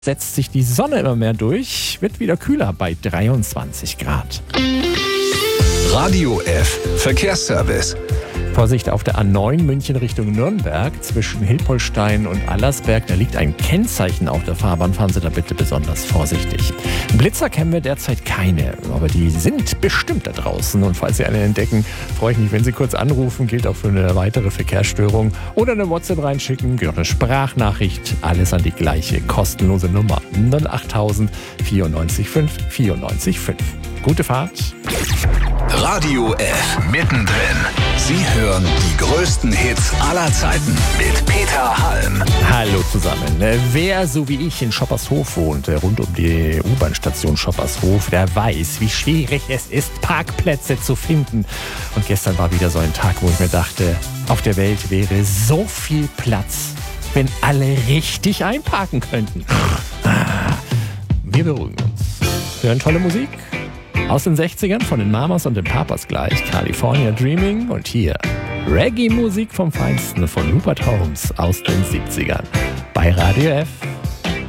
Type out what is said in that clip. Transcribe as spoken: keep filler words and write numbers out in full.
setzt sich die Sonne immer mehr durch, wird wieder kühler bei dreiundzwanzig Grad. Radio F Verkehrsservice. Vorsicht auf der A neun München Richtung Nürnberg zwischen Hilpoltstein und Allersberg. Da liegt ein Kennzeichen auf der Fahrbahn. Fahren Sie da bitte besonders vorsichtig. Blitzer kennen wir derzeit keine, aber die sind bestimmt da draußen. Und falls Sie einen entdecken, freue ich mich, wenn Sie kurz anrufen. Gilt auch für eine weitere Verkehrsstörung. Oder eine WhatsApp reinschicken, gilt auch eine Sprachnachricht. Alles an die gleiche kostenlose Nummer null acht null null vierundneunzig fünf vierundneunzig fünf. Gute Fahrt. Radio F mittendrin. Sie hören die größten Hits aller Zeiten mit Peter Halm. Hallo zusammen. Wer so wie ich in Schoppershof wohnt, rund um die U-Bahn-Station Schoppershof, der weiß, wie schwierig es ist, Parkplätze zu finden. Und gestern war wieder so ein Tag, wo ich mir dachte, auf der Welt wäre so viel Platz, wenn alle richtig einparken könnten. Wir beruhigen uns. Wir hören tolle Musik. Aus den sechzigern von den Mamas und den Papas gleich, California Dreaming, und hier Reggae-Musik vom Feinsten von Rupert Holmes aus den siebzigern bei Radio F.